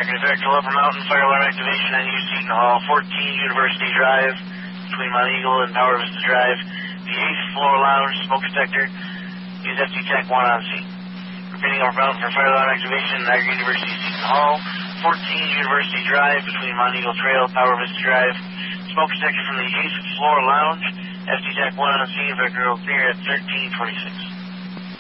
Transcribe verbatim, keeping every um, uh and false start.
Acting Vector Upper Mountain, fire alarm activation on U Seton Hall, fourteen University Drive, between Mount Eagle and Power Vista Drive. The eighth floor lounge, smoke detector. Use F T Tech one on scene. Repeating Upper Mountain for fire alarm activation, Niagara University Seton Hall, fourteen University Drive, between Mount Eagle Trail, Power Vista Drive. Smoke detector from the eighth floor lounge. F T Tech one on scene, Vector clear at thirteen twenty-six.